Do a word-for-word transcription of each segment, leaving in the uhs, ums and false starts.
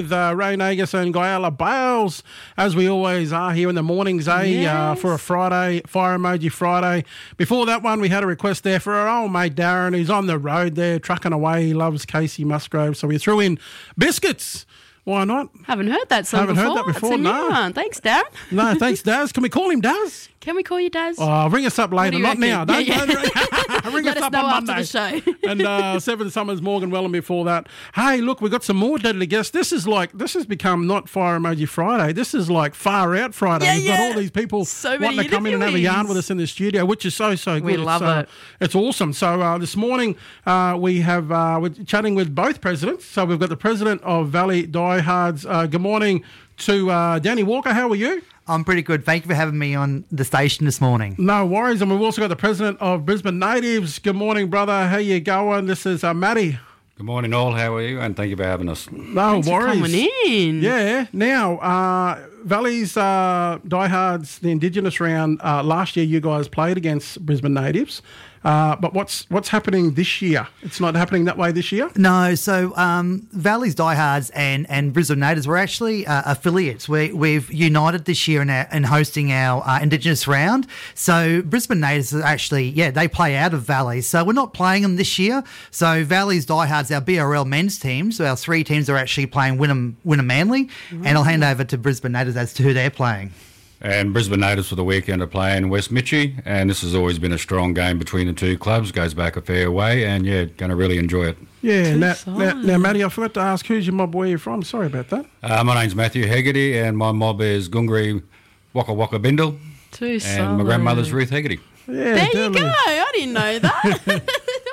With uh, Ray Nagus and Guyala Bales, as we always are here in the mornings, eh? Yes. Uh, for a Friday, Fire Emoji Friday. Before that one, we had a request there for our old mate Darren, who's on the road there, trucking away. He loves Casey Musgrove, so we threw in biscuits. Why not? Haven't heard that song Haven't before. heard that before, It's a new no. one. Thanks, Darren. No, thanks, Daz. Can we call him Daz? Can we call you Daz? Oh, ring us up later, do you not now. reckon? Don't, Yeah, don't ring, ring Let us us up know on after Monday. the show. And uh, Seven Summers, Morgan Wellham before that. Hey, look, we've got some more deadly guests. This is like, this has become not Fire Emoji Friday. This is like Far Out Friday. Yeah, We've got yeah. all these people So many wanting to come in and have a yarn interviewees. with us in the studio, which is so, so good. We love it's, uh, it. It's awesome. So uh, this morning uh, we have, uh, we're chatting with both presidents. So we've got the president of Valley Diehards. Uh, good morning to uh, Danny Walker. How are you? I'm pretty good. Thank you for having me on the station this morning. No worries. And we've also got the president of Brisbane Natives. Good morning, brother. How you going? This is uh, Matty. Good morning, all. How are you? And thank you for having us. No Thanks for worries. coming in. Yeah. Now, uh, Valley's uh, Diehards, the Indigenous round, uh, last year you guys played against Brisbane Natives. Uh, but what's what's happening this year? It's not happening that way this year? No, so um, Valley's Diehards and, and Brisbane Natives were actually uh, affiliates. We, we've united this year in, our, in hosting our uh, Indigenous round. So Brisbane Natives are actually, yeah, they play out of Valley. So we're not playing them this year. So Valley's Diehards, our B R L men's team, so our three teams are actually playing Wynnum, Wynnum Manly. Mm-hmm. And I'll hand over to Brisbane Natives as to who they're playing. And Brisbane Natives for the weekend are playing West Mitchie, and this has always been a strong game between the two clubs. Goes back a fair way, and yeah, going to really enjoy it. Yeah. Two Now, sides. now, now, Matty, I forgot to ask, who's your mob? Where you're from? Sorry about that. Uh, my name's Matthew Hegarty, and my mob is Gungri Waka Waka Bindle, Too and my grandmother's Ruth Hegarty. Yeah, There you totally. go. I didn't know that.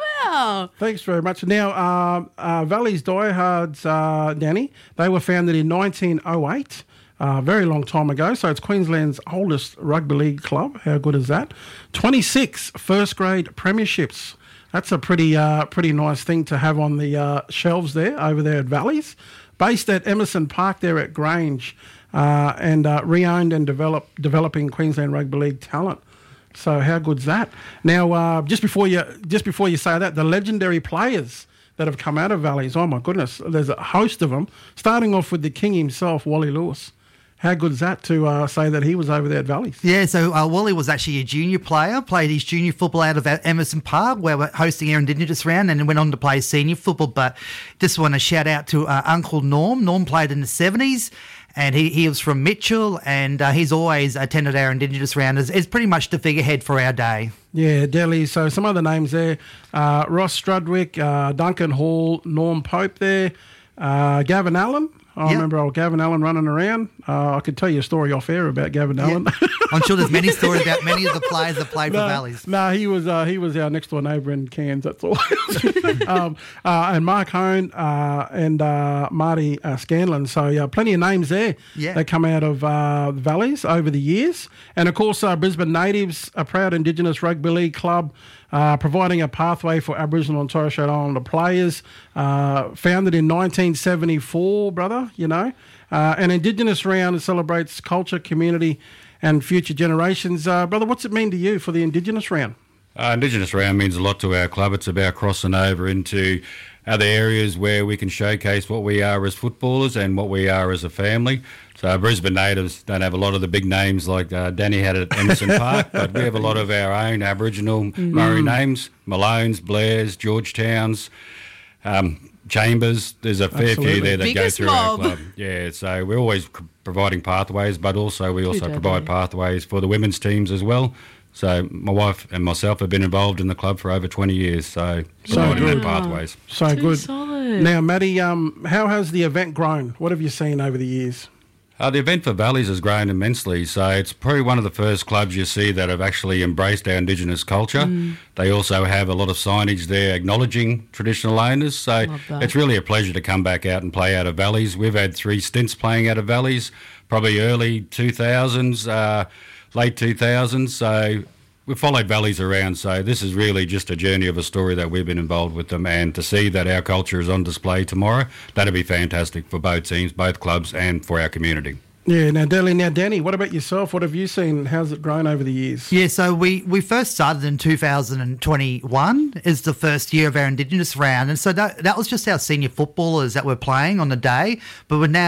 Wow. Thanks very much. Now, uh, uh, Valley's Diehards, uh, Danny, they were founded in nineteen oh eight, a uh, very long time ago. So it's Queensland's oldest rugby league club. How good is that? twenty-six first grade premierships. That's a pretty uh, pretty nice thing to have on the uh, shelves there, over there at Valley's. Based at Emerson Park there at Grange, uh, and uh, re-owned and developed, developing Queensland rugby league talent. So how good's that? Now, uh, just before you just before you say that, the legendary players that have come out of Valleys, oh my goodness, there's a host of them, starting off with the king himself, Wally Lewis. How good is that to uh, say that he was over there at Valleys? Yeah, so uh, Wally was actually a junior player, played his junior football out of Emerson Park, where we're hosting our Indigenous round, and then went on to play senior football. But just want to shout out to uh, Uncle Norm. Norm played in the seventies, and he, he was from Mitchell, and uh, he's always attended our Indigenous round. Is, is pretty much the figurehead for our day. Yeah, Delhi. So some other names there, uh, Ross Strudwick, uh, Duncan Hall, Norm Pope there, uh, Gavin Allen. I Yep. remember old Gavin Allen running around. Uh, I could tell you a story off air about Gavin Allen. I'm sure there's many stories about many of the players that played for No, Valleys. no, he was uh, he was our next door neighbour in Cairns. That's all. um, uh, and Mark Hone uh, and uh, Marty uh, Scanlon. So yeah, plenty of names there. Yeah. They come out of uh, the Valleys over the years, and of course uh, Brisbane Natives, a proud Indigenous rugby league club. Uh, providing a pathway for Aboriginal and Torres Strait Islander players, uh, founded in nineteen seventy-four, brother, you know. Uh, an Indigenous round that celebrates culture, community and future generations. Uh, brother, what's it mean to you for the Indigenous round? Uh, Indigenous round means a lot to our club. It's about crossing over into other areas where we can showcase what we are as footballers and what we are as a family. So Brisbane Natives don't have a lot of the big names like uh, Danny had at Emerson Park, but we have a lot of our own Aboriginal mm. Murray names, Malones, Blairs, Georgetowns, um, Chambers. There's a fair Absolutely. few there that Biggest go through mob. our club. Yeah, so we're always c- providing pathways, but also we also Good provide idea. pathways for the women's teams as well. So my wife and myself have been involved in the club for over twenty years, so providing good. them pathways. So Too good. solid. Now, Matty, um, how has the event grown? What have you seen over the years? Uh, the event for Valleys has grown immensely, so it's probably one of the first clubs you see that have actually embraced our Indigenous culture. Mm. They also have a lot of signage there acknowledging traditional owners, so Love that. it's really a pleasure to come back out and play out of Valleys. We've had three stints playing out of Valleys, probably early two thousands, uh, late two thousands, so we've followed Valleys around, so this is really just a journey of a story that we've been involved with them, and to see that our culture is on display tomorrow, that'd be fantastic for both teams, both clubs, and for our community. Yeah, now, Delhi, now, Danny, what about yourself? What have you seen? How's it grown over the years? Yeah, so we, we first started in two thousand twenty-one is the first year of our Indigenous round. And so that, that was just our senior footballers that were playing on the day. But we're now